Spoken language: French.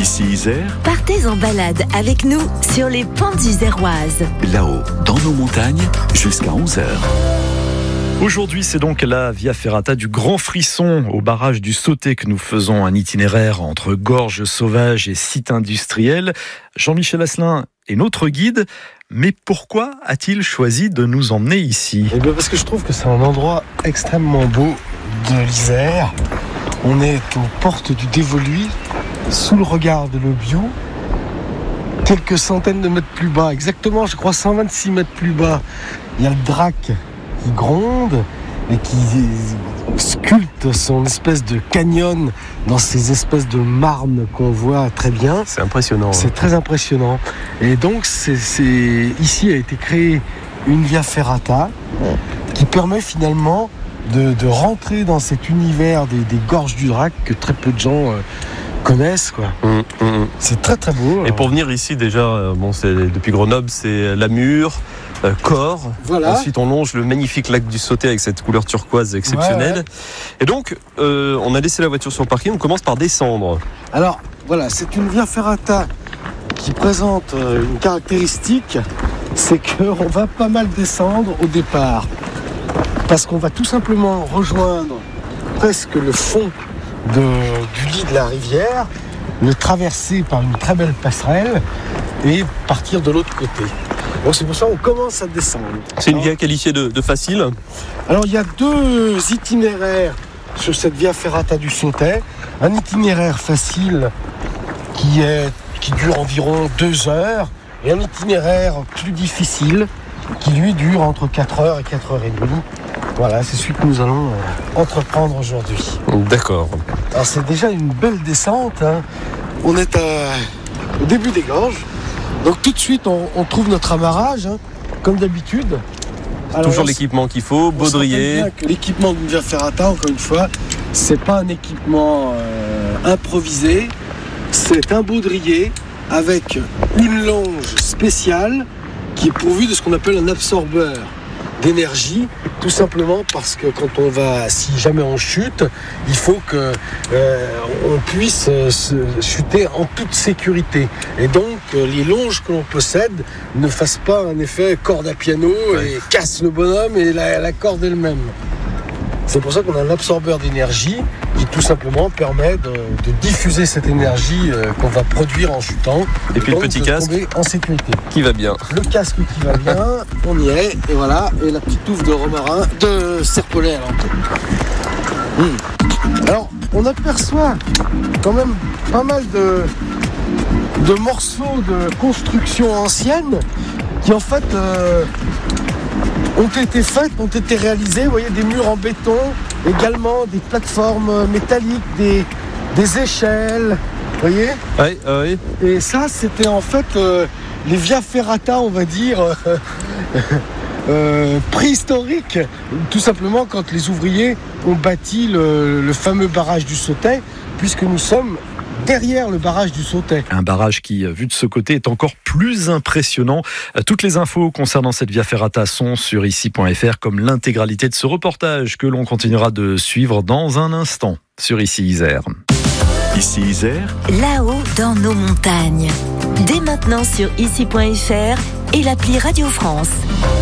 Ici Isère, Partez en balade avec nous sur les pentes iséroises. là-haut, dans nos montagnes, jusqu'à 11h. Aujourd'hui, c'est donc la Via Ferrata du Grand Frisson au barrage du Sautet que nous faisons un itinéraire entre gorges sauvages et sites industriels. Jean-Michel Asselin est notre guide, mais pourquoi a-t-il choisi de nous emmener ici ? Eh bien parce que je trouve que c'est un endroit extrêmement beau de l'Isère. On est aux portes du Dévoluy, sous le regard de l'Aubiou, quelques centaines de mètres plus bas, exactement, je crois 126 mètres plus bas. Il y a le Drac qui gronde et qui sculpte son espèce de canyon dans ces espèces de marnes qu'on voit très bien. C'est impressionnant. C'est très impressionnant. Et donc, ici a été créée une Via Ferrata qui permet finalement de rentrer dans cet univers des gorges du Drac que très peu de gens connaissent, quoi. C'est très très beau. Et pour venir ici déjà, c'est depuis Grenoble, c'est Lamure, Corps. Voilà. Ensuite on longe le magnifique lac du Sautet avec cette couleur turquoise exceptionnelle. Ouais. Et donc on a laissé la voiture sur le parking, on commence par descendre. Alors voilà, c'est une Via Ferrata qui présente une caractéristique, c'est qu'on va pas mal descendre au départ. Parce qu'on va tout simplement rejoindre presque le fond du lit de la rivière, le traverser par une très belle passerelle et partir de l'autre côté. Donc c'est pour ça qu'on commence à descendre. C'est une via qualifiée de facile. Alors il y a deux itinéraires sur cette Via Ferrata du Sautet. Un itinéraire facile qui dure environ 2 heures et un itinéraire plus difficile qui lui dure entre 4 heures et 4 heures et demie. Voilà, c'est celui que nous allons entreprendre aujourd'hui. D'accord. Alors c'est déjà une belle descente, hein. On est au début des gorges. Donc tout de suite on trouve notre amarrage, hein, comme d'habitude. Alors, Toujours l'équipement qu'il faut, baudrier. L'équipement d'une Via Ferrata, encore une fois, c'est pas un équipement improvisé. C'est un baudrier avec une longe spéciale qui est pourvue de ce qu'on appelle un absorbeur d'énergie, tout simplement parce que quand on va, si jamais on chute, il faut que on puisse chuter en toute sécurité. Et donc les longes que l'on possède ne fassent pas un effet corde à piano et cassent le bonhomme et la corde elle-même. C'est pour ça qu'on a un absorbeur d'énergie qui tout simplement permet de diffuser cette énergie qu'on va produire en chutant. Et puis le petit casque en sécurité. qui va bien. Le casque qui va bien, on y est, et voilà, et la petite touffe de romarin, de serpolaire. Alors, on aperçoit quand même pas mal de morceaux de construction ancienne qui en fait ont été réalisés. Vous voyez, des murs en béton, également des plateformes métalliques, des échelles, vous voyez. Oui. Et ça, c'était en fait les Via Ferrata, on va dire, préhistoriques. Tout simplement quand les ouvriers ont bâti le fameux barrage du Sautet, puisque nous sommes derrière le barrage du Sautet. Un barrage qui, vu de ce côté, est encore plus impressionnant. Toutes les infos concernant cette Via Ferrata sont sur ici.fr, comme l'intégralité de ce reportage que l'on continuera de suivre dans un instant sur Ici Isère. Ici Isère, Là-haut dans nos montagnes. Dès maintenant sur ici.fr et l'appli Radio France.